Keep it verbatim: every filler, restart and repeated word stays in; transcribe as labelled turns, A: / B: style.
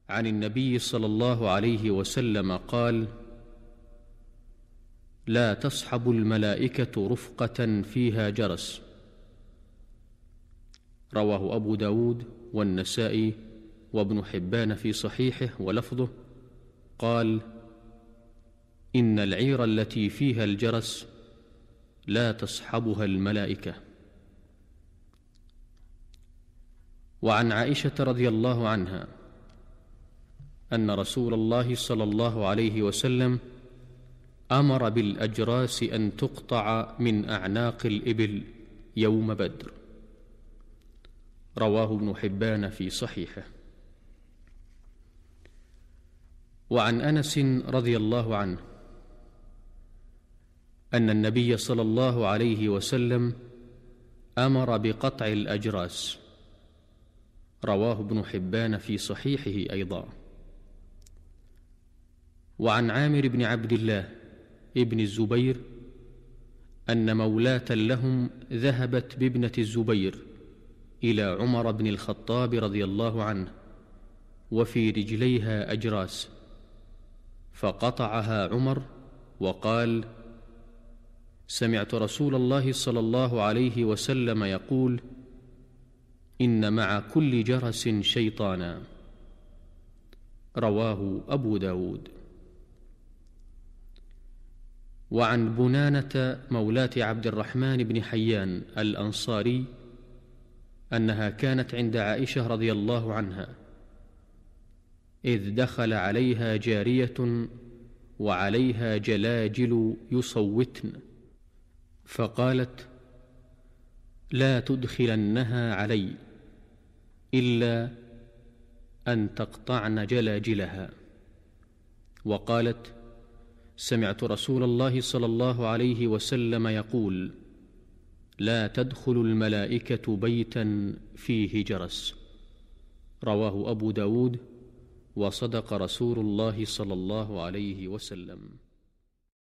A: عن النبي صلى الله عليه وسلم قال: لا تصحب الملائكة رفقة فيها جرس. رواه أبو داود والنسائي وابن حبان في صحيحه، ولفظه قال: إن العير التي فيها الجرس لا تصحبها الملائكة. وعن عائشة رضي الله عنها أن رسول الله صلى الله عليه وسلم أمر بالأجراس أن تقطع من أعناق الإبل يوم بدر. رواه ابن حبان في صحيحه. وعن أنس رضي الله عنه أن النبي صلى الله عليه وسلم أمر بقطع الأجراس. رواه ابن حبان في صحيحه أيضا. وعن عامر بن عبد الله ابن الزبير أن مولاة لهم ذهبت بابنة الزبير إلى عمر بن الخطاب رضي الله عنه وفي رجليها أجراس، فقطعها عمر وقال: سمعت رسول الله صلى الله عليه وسلم يقول: إن مع كل جرس شيطانا. رواه أبو داود. وعن بنانة مولاة عبد الرحمن بن حيان الأنصاري أنها كانت عند عائشة رضي الله عنها إذ دخل عليها جارية وعليها جلاجل يصوتن، فقالت: لا تدخلنها علي إلا أن تقطعن جلاجلها. وقالت: سمعت رسول الله صلى الله عليه وسلم يقول: لا تدخل الملائكة بيتا فيه جرس. رواه أبو داود. وصدق رسول الله صلى الله عليه وسلم.